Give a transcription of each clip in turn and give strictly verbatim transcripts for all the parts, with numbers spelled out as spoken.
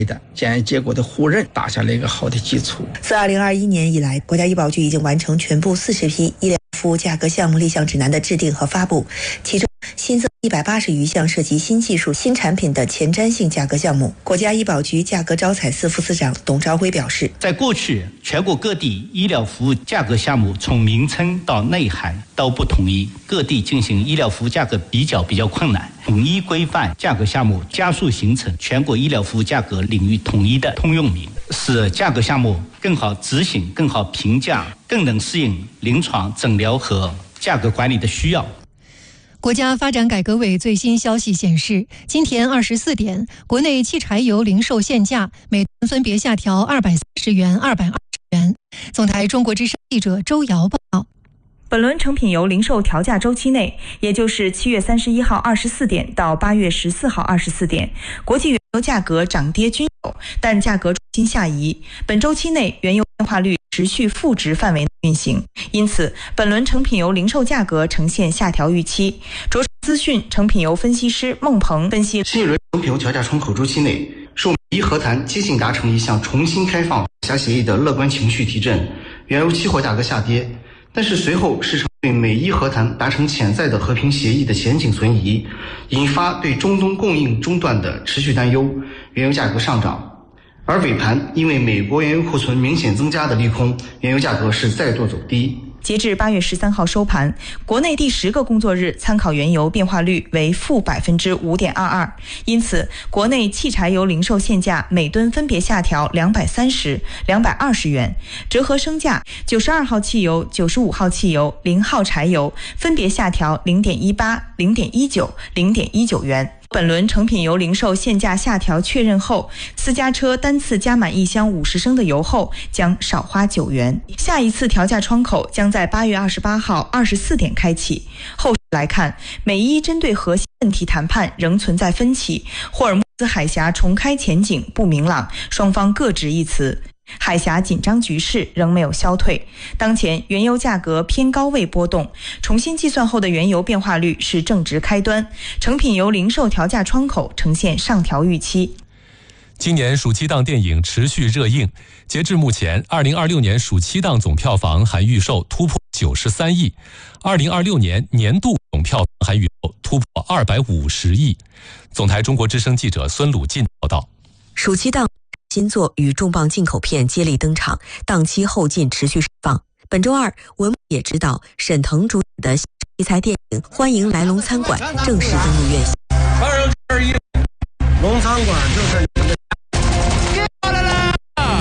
检验结果的互认打下了一个好的基础。 自二零二一年以来，国家医保局已经完成全部四十批医疗服务价格项目立项指南的制定和发布，其中新增一百八十余项涉及新技术、新产品的前瞻性价格项目。国家医保局价格招采司副司长董朝辉表示， 在过去，全国各地医疗服务价格项目从名称到内涵都不统一，各地进行医疗服务价格比较比较困难。统一规范价格项目，加速形成全国医疗服务价格领域统一的通用名，使价格项目更好执行、更好评价，更能适应临床诊疗和价格管理的需要。 国家发展改革委最新消息显示，今天二十四点，国内汽柴油零售限价每吨分别下调二百三十元、二百二十元。总台中国之声记者周瑶报道。 本轮成品油零售调价周期内，也就是七月三十一号二十四点到八月十四号二十四点，国际原油价格涨跌均有，但价格重心下移。本周期内，原油变化率持续负值范围内运行，因此本轮成品油零售价格呈现下调预期。卓资讯成品油分析师孟鹏分析， 新一轮成品油调价窗口周期内，受美伊和谈接近达成一项重新开放海峡协议的乐观情绪提振，原油期货价格下跌。但是随后市场对美伊和谈达成潜在的和平协议的前景存疑，引发对中东供应中断的持续担忧，原油价格上涨。而尾盘因为美国原油库存明显增加的利空，原油价格是再度走低。 截至八月十三号收盘，国内第十个工作日参考原油变化率为负百分之五点二二，因此国内汽柴油零售限价每吨分别下调两百三十、两百二十元，折合升价，九十二号汽油、九十五号汽油、零号柴油分别下调零点一八、零点一九、零点一九元。本轮成品油零售限价下调确认后，私家车单次加满一箱五十升的油后将少花九元。下一次调价窗口将在八月二十八号二十四点开启。后续来看，美伊针对核心问题谈判仍存在分歧，霍尔木兹海峡重开前景不明朗，双方各执一词。海峡紧张局势仍没有消退，当前原油价格偏高位波动，重新计算后的原油变化率是正值开端，成品油零售调价窗口呈现上调预期。 今年暑期档电影持续热映，截至目前二零二六年暑期档总票房含预售突破九十三亿，二零二六年年度总票房含预售突破二百五十亿。总台中国之声记者孙鲁进报道。 暑期档新作与重磅进口片接力登场，档期后劲持续释放。本周二，文牧野执导、沈腾主演的题材电影《欢迎来龙餐馆》正式登陆院线。 二二一，龙餐馆就是你们的家。过来啦！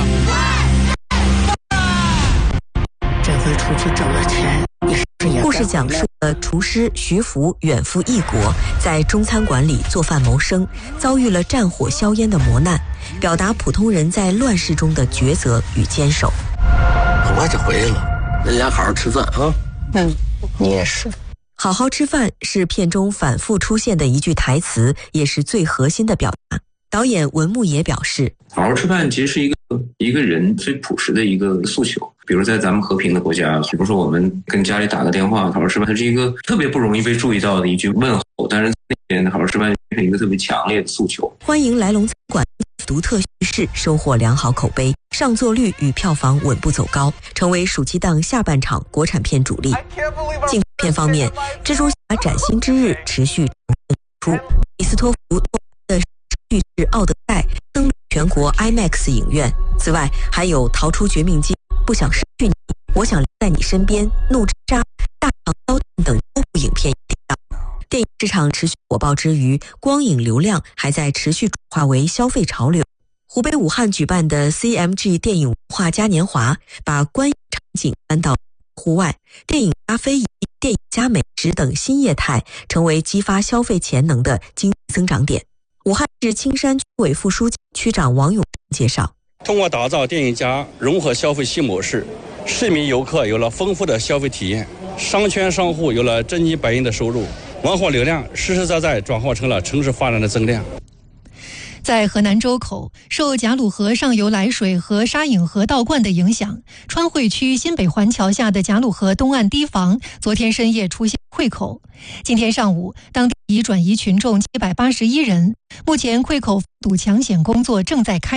这回出去挣了钱，你是不是也？故事讲述了厨师徐福远赴异国，在中餐馆里做饭谋生，遭遇了战火硝烟的磨难，表达普通人在乱世中的抉择与坚守。 很快就回来了，人家好好吃饭啊。 嗯，你也是。好好吃饭是片中反复出现的一句台词，也是最核心的表达。导演文牧野表示， 好好吃饭其实是一个一个人最朴实的一个诉求。比如在咱们和平的国家，比如说我们跟家里打个电话好好吃饭，它是一个特别不容易被注意到的一句问候，但是那边好好吃饭是一个特别强烈的诉求。 欢迎来龙餐馆独特叙事收获良好口碑，上座率与票房稳步走高，成为暑期档下半场国产片主力。进口片方面，蜘蛛侠崭新之日持续出，李斯托弗的叙事奥德赛登陆全国 IMAX 影院。此外，还有逃出绝命机、不想失去你、我想留在你身边、怒之沙、大唐刀等多部影片登场。电影市场持续火爆之余，光影流量还在持续转化为消费潮流。湖北武汉举办的 C M G 电影文化嘉年华，把观影场景搬到户外，电影加非遗、电影加美食等新业态，成为激发消费潜能的经济增长点。武汉市青山区委副书记、区长王永介绍， 通过打造电影加融合消费新模式，市民游客有了丰富的消费体验，商圈商户有了真金白银的收入，文化流量实实在在转化成了城市发展的增量。 在河南周口，受贾鲁河上游来水和沙隐河倒灌的影响，川汇区新北环桥下的贾鲁河东岸堤防昨天深夜出现溃口。今天上午，当地已转移群众七百八十一人，目前溃口堵抢险工作正在开